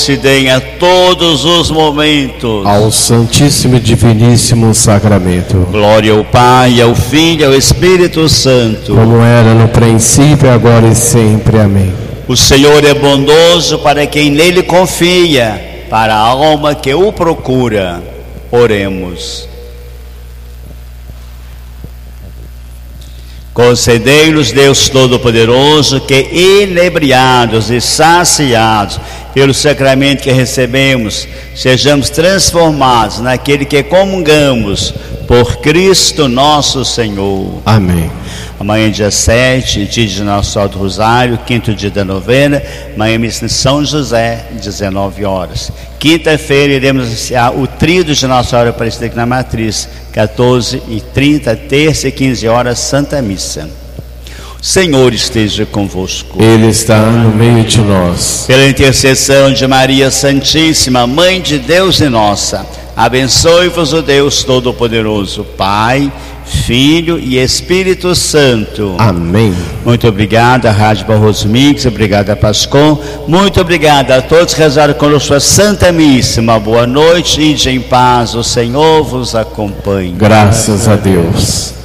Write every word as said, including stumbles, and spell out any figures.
se deem a todos os momentos ao Santíssimo e Diviníssimo Sacramento. Glória ao Pai, ao Filho e ao Espírito Santo, como era no princípio, agora e sempre. Amém. O Senhor é bondoso para quem nele confia, para a alma que o procura. Oremos. Concedei-nos, Deus Todo-Poderoso, que, inebriados e saciados pelo sacramento que recebemos, sejamos transformados naquele que comungamos, por Cristo nosso Senhor. Amém. Amanhã, dia sete, dia de Nosso Senhora do Rosário, quinto dia da novena. Amanhã, missa em São José, dezenove horas. Quinta-feira, iremos iniciar o tríodo de Nossa Senhora Aparecida aqui na Matriz, quatorze e trinta, terça e quinze horas, Santa Missa. O Senhor esteja convosco. Ele está no meio de nós. Pela intercessão de Maria Santíssima, Mãe de Deus e nossa, abençoe-vos o Deus Todo-Poderoso, Pai, Filho e Espírito Santo. Amém. Muito obrigado à Rádio Barroso Mix, obrigado a Pascom, muito obrigado a todos que rezaram conosco a Santa Missa. Uma boa noite, ide em paz, o Senhor vos acompanhe. Graças a Deus.